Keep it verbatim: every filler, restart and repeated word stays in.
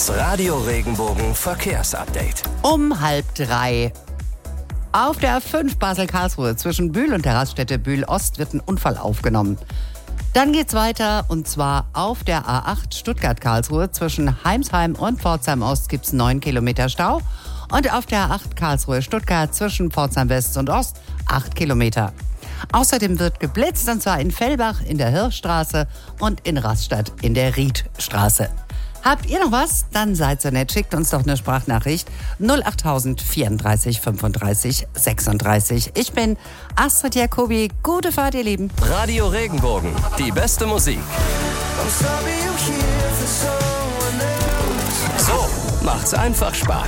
Das Radio Regenbogen Verkehrsupdate. Um halb drei. Auf der A fünf Basel-Karlsruhe zwischen Bühl und der Raststätte Bühl-Ost wird ein Unfall aufgenommen. Dann geht's weiter und zwar auf der A acht Stuttgart-Karlsruhe zwischen Heimsheim und Pforzheim-Ost gibt's neun Kilometer Stau. Und auf der A acht Karlsruhe-Stuttgart zwischen Pforzheim-West und Ost acht Kilometer. Außerdem wird geblitzt, und zwar in Fellbach in der Hirschstraße und in Rastatt in der Riedstraße. Habt ihr noch was? Dann seid so nett, schickt uns doch eine Sprachnachricht null achttausend vierunddreißig fünfunddreißig sechsunddreißig. Ich bin Astrid Jacobi. Gute Fahrt, ihr Lieben. Radio Regenbogen, die beste Musik. So macht's einfach Spaß.